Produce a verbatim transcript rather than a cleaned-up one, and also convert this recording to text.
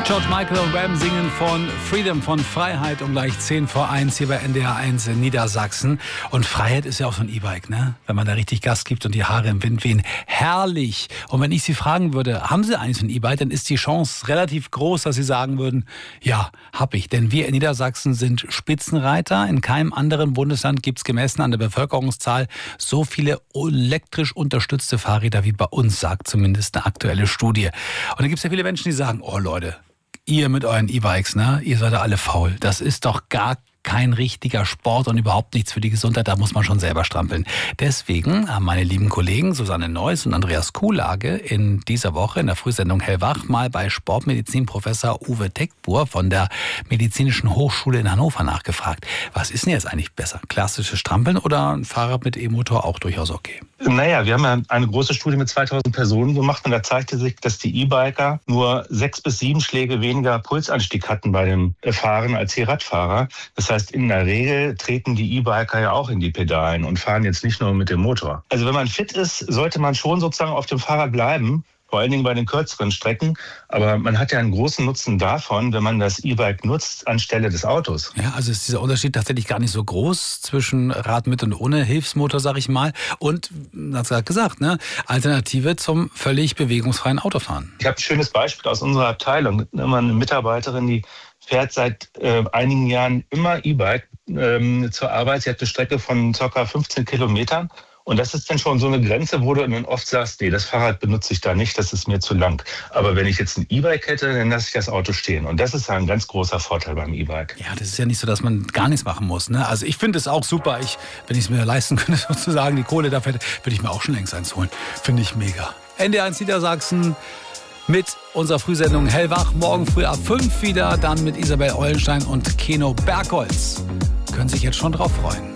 George Michael und Wham singen von Freedom, von Freiheit um gleich zehn vor eins hier bei N D R eins in Niedersachsen. Und Freiheit ist ja auch so ein E-Bike, ne? Wenn man da richtig Gas gibt und die Haare im Wind wehen. Herrlich! Und wenn ich Sie fragen würde, haben Sie eigentlich so ein E-Bike, dann ist die Chance relativ groß, dass Sie sagen würden, ja, hab ich. Denn wir in Niedersachsen sind Spitzenreiter. In keinem anderen Bundesland gibt es gemessen an der Bevölkerungszahl so viele elektrisch unterstützte Fahrräder wie bei uns, sagt zumindest eine aktuelle Studie. Und da gibt es ja viele Menschen, die sagen, oh Leute, ihr mit euren E-Bikes, ne? Ihr seid ja alle faul. Das ist doch gar kein richtiger Sport und überhaupt nichts für die Gesundheit. Da muss man schon selber strampeln. Deswegen haben meine lieben Kollegen Susanne Neuss und Andreas Kuhlage in dieser Woche in der Frühsendung Hellwach mal bei Sportmedizin-Professor Uwe Teckbuhr von der Medizinischen Hochschule in Hannover nachgefragt. Was ist denn jetzt eigentlich besser? Klassisches Strampeln oder ein Fahrrad mit E-Motor auch durchaus okay? Naja, wir haben ja eine große Studie mit zweitausend Personen gemacht und da zeigte sich, dass die E-Biker nur sechs bis sieben Schläge weniger Pulsanstieg hatten bei dem Fahren als die Radfahrer. Das heißt, in der Regel treten die E-Biker ja auch in die Pedalen und fahren jetzt nicht nur mit dem Motor. Also wenn man fit ist, sollte man schon sozusagen auf dem Fahrrad bleiben, vor allen Dingen bei den kürzeren Strecken. Aber man hat ja einen großen Nutzen davon, wenn man das E-Bike nutzt anstelle des Autos. Ja, also ist dieser Unterschied tatsächlich gar nicht so groß zwischen Rad mit und ohne Hilfsmotor, sag ich mal. Und, hat's gerade gesagt, ne, Alternative zum völlig bewegungsfreien Autofahren. Ich habe ein schönes Beispiel aus unserer Abteilung. Immer eine Mitarbeiterin, die fährt seit äh, einigen Jahren immer E-Bike ähm, zur Arbeit. Sie hat eine Strecke von ca. fünfzehn Kilometern. Und das ist dann schon so eine Grenze, wo du dann oft sagst, nee, das Fahrrad benutze ich da nicht, das ist mir zu lang. Aber wenn ich jetzt ein E-Bike hätte, dann lasse ich das Auto stehen. Und das ist ja ein ganz großer Vorteil beim E-Bike. Ja, das ist ja nicht so, dass man gar nichts machen muss, ne? Also ich finde es auch super. Ich, wenn ich es mir leisten könnte, sozusagen die Kohle dafür, würde ich mir auch schon längst eins holen. Finde ich mega. N D R eins Niedersachsen mit unserer Frühsendung Hellwach. Morgen früh ab fünf wieder, dann mit Isabel Eulenstein und Keno Bergholz. Können sich jetzt schon drauf freuen.